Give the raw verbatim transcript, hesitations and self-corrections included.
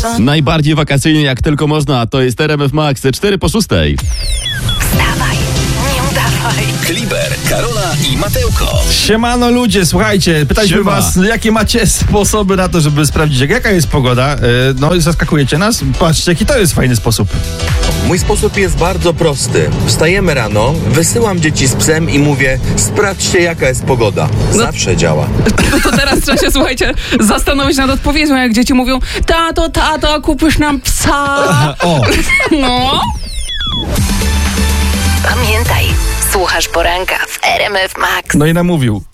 Najbardziej wakacyjnie jak tylko można, to jest R M F Max, cztery po szóstej. Wstawaj, nie udawaj. Kliber, Karola i Matełko. Siemano ludzie, słuchajcie, pytaliśmy Siema. was, jakie macie sposoby na to, żeby sprawdzić, jak- jaka jest pogoda. Yy, No i zaskakujecie nas? Patrzcie, jaki to jest fajny sposób. Mój sposób jest bardzo prosty. Wstajemy rano, wysyłam dzieci z psem i mówię: sprawdźcie, jaka jest pogoda. Zawsze działa. No to teraz trzeba się, słuchajcie, zastanowić nad odpowiedzią, jak dzieci mówią: tato, tato, kupisz nam psa. O, No. Pamiętaj, słuchasz poranka w R M F Max. no i namówił.